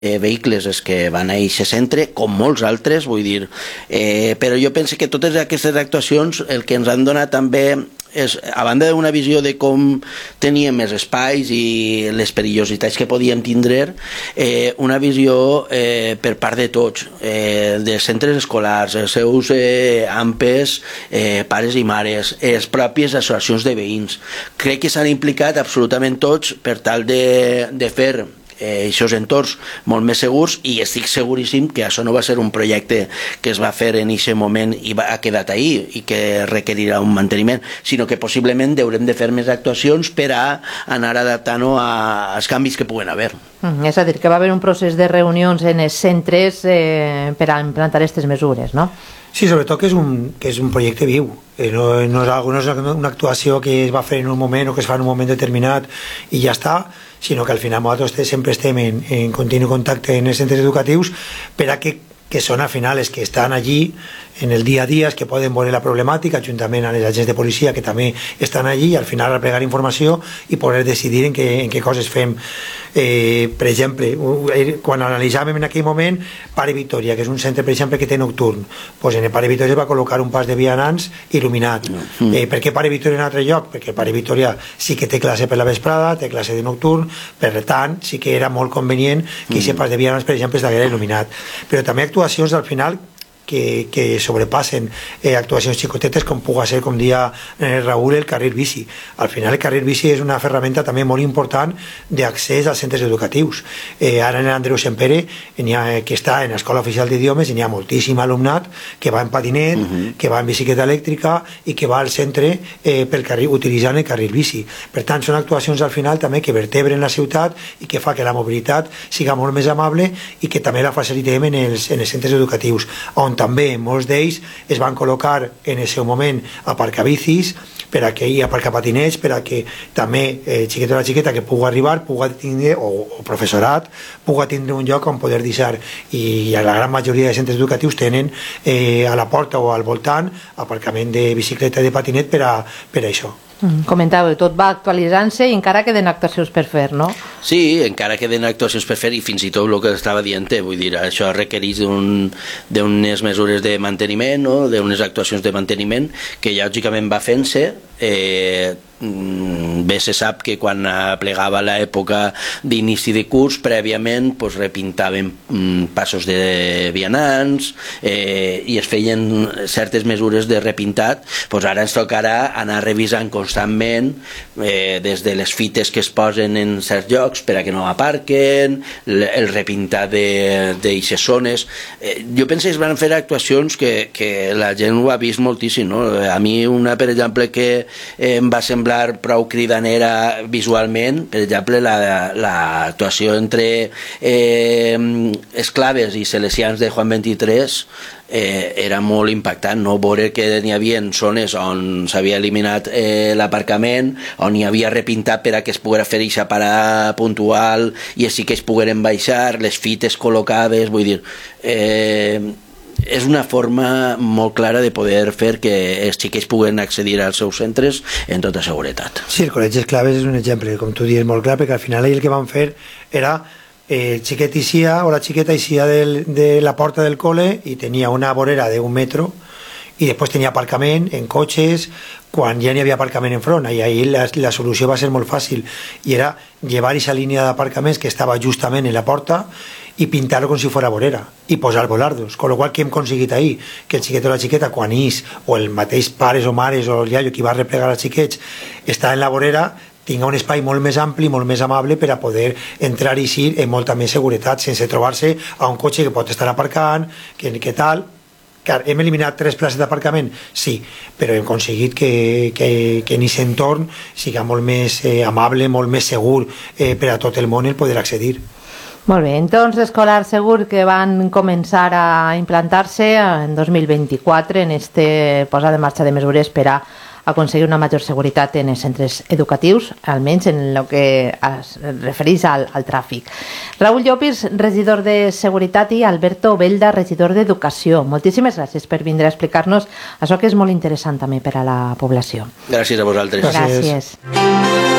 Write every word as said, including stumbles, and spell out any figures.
Eh, vehicles és que van a eixe centre, com molts altres, vull dir, eh, però jo penso que totes aquestes actuacions el que ens han donat també és, a banda d'una visió de com teníem més espais i les perillositats que podíem tindre, eh, una visió eh, per part de tots, eh, de centres escolars, els seus eh, ampes, eh, pares i mares, les pròpies associacions de veïns. Crec que s'han implicat absolutament tots per tal de, de fer aquests entorns molt més segurs, i estic seguríssim que això no va ser un projecte que es va fer en aquest moment i ha quedat ahí i que requerirà un manteniment, sinó que possiblement haurem de fer més actuacions per a anar adaptant-ho als canvis que puguen haver. Mm, és a dir, que va haver un procés de reunions en els centres eh, per a implantar aquestes mesures, no? Sí, sobretot que és un, que és un projecte viu, eh, no, no, és algo, no és una actuació que es va fer en un moment o que es fa en un moment determinat i ja està, sinó que al final nosaltres sempre estem en, en continu contacte en els centres educatius per a que, que són al final els que estan allí en el dia a dia, els que poden veure la problemàtica juntament amb els agents de policia que també estan allí, i al final replegar informació i poder decidir en què, en què coses fem. Eh, per exemple, quan analitzàvem en aquell moment Pare Victòria, que és un centre per exemple que té nocturn, doncs en el Pare Victòria es va col·locar un pas de vianants il·luminat. Eh, per què Pare Victòria en un altre lloc? Perquè Pare Victòria sí que té classe per la vesprada, té classe de nocturn, per tant sí que era molt convenient que aquest pas de vianants per exemple estigués il·luminat. Però també actuacions al final que, que sobrepassen eh, actuacions xicotetes, com puga ser, com dia eh, Raül, el carril bici. Al final el carril bici és una ferramenta també molt important d'accés als centres educatius. Eh, ara en Andreu Sempere, ha, que està en l'Escola Oficial d'Idiomes, n'hi ha moltíssim alumnat que va en patinet, uh -huh. que va en bicicleta elèctrica i que va al centre eh, pel carril, utilitzant el carril bici. Per tant, són actuacions al final també que vertebren la ciutat i que fa que la mobilitat siga molt més amable i que també la facilitem en els, en els centres educatius, on també molts d'ells es van col·locar en el seu moment aparcabicis per a que hi aparcapatinets, per a que també eh, xiquet o la xiqueta que pugui arribar pugui tindre, o, o professorat pugui tindre un lloc on poder deixar, i la gran majoria de centres educatius tenen eh, a la porta o al voltant aparcament de bicicleta i de patinet per a, per a això. Mm, comentàveu, tot va actualitzant-se i encara queden actuacions per fer, no? Sí, encara queden actuacions per fer, i fins i tot el que estava dient, vull dir, això requereix d'unes mesures de manteniment, no? D'unes actuacions de manteniment que lògicament va fent-se. Eh, bé se sap que quan plegava l'època d'inici de curs, prèviament pues, repintaven mm, passos de vianants eh, i es feien certes mesures de repintat. Pues ara ens tocarà anar revisant constantment eh, des de les fites que es posen en certs llocs per a que no aparquen, el repintar d'eixes zones. Eh, jo penso que es van fer actuacions que, que la gent ho ha vist moltíssim, no? A mi una, per exemple, que eh, em va semblar prou cridanera visualment, per exemple l'actuació la, entre eh, esclaves i salesians de Juan vint-i-tres eh, era molt impactant, no? Veure que n'hi havia zones on s'havia eliminat eh, l'aparcament, on hi havia repintat per a que es poguera fer aquesta parada puntual i així que es pogueren baixar, les fites col·locades, vull dir... Eh, és una forma molt clara de poder fer que els xiquets puguen accedir als seus centres en tota seguretat. Sí, el Col·legi Esclaves és un exemple, com tu dius, molt clar, perquè al final el que van fer era eh, el xiquet eixia o la xiqueta eixia del, de la porta del col·le i tenia una vorera d'un metro i després tenia aparcament en cotxes quan ja n'hi havia aparcament enfront, i ahir la, la solució va ser molt fàcil, i era llevar aquesta línia d'aparcaments que estava justament en la porta i pintar-lo com si fos vorera i posar volardos, con lo qual que hem aconseguit ahir que el xiquet o la xiqueta quan és o el mateix pares o mares o el iaio qui va replegar els xiquets està en la vorera, tinga un espai molt més ampli, molt més amable per a poder entrar i eixir amb molta més seguretat sense trobar-se a un cotxe que pot estar aparcant, que, que tal. Clar, hem eliminat tres places d'aparcament? Sí, però hem aconseguit que, que, que en aquest entorn siga molt més eh, amable, molt més segur eh, per a tot el món el poder accedir. Molt bé, entorns escolars segur que van començar a implantar-se en dos mil vint-i-quatre en este posada en marxa de mesures per a aconseguir una major seguretat en els centres educatius, almenys en el que es refereix al, al tràfic. Raül Llopis, regidor de Seguretat, i Alberto Belda, regidor d'Educació. Moltíssimes gràcies per vindre a explicar-nos això que és molt interessant també per a la població. Gràcies a vosaltres. Gràcies. gràcies.